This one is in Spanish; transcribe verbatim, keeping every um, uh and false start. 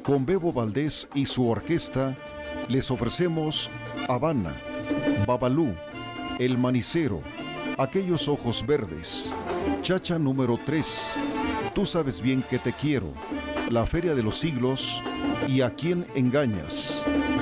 Con Bebo Valdés y su orquesta les ofrecemos Habana, Babalú, El Manicero, Aquellos Ojos Verdes, Chacha número tres, Tú sabes bien que te quiero, La Feria de los Siglos y A quién engañas.